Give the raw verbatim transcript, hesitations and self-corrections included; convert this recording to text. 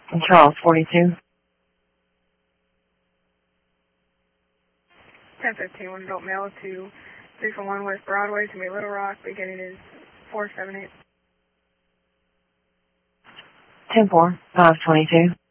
Charles, forty-two. ten fifteen, one adult male to three four one West Broadway to Little Rock, beginning is four seven eight. ten four, five twenty-two.